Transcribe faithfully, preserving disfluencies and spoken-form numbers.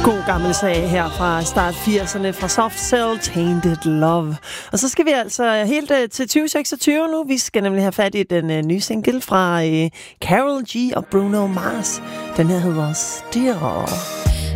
God gammel sag her fra start firserne fra Soft Cell, Tainted Love. Og så skal vi altså helt uh, til tyve seksogtyve nu. Vi skal nemlig have fat i den uh, nye single fra uh, Karol G og Bruno Mars. Den her hedder Still.